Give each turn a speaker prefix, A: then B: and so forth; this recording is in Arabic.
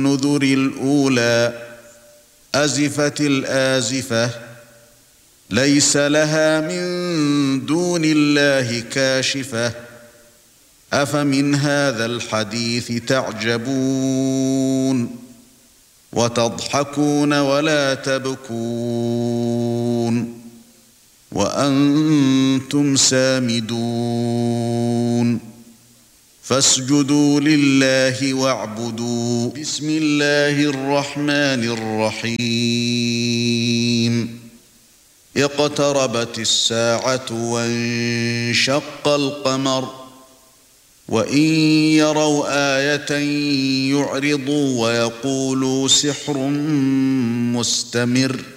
A: النذر الأولى أزفت الآزفة ليس لها من دون الله كاشفة أفمن هذا الحديث تعجبون وتضحكون ولا تبكون وأنتم سامدون فاسجدوا لله واعبدوا بسم الله الرحمن الرحيم اقتربت الساعة وانشق القمر وإن يروا آية يعرضوا ويقولوا سحر مستمر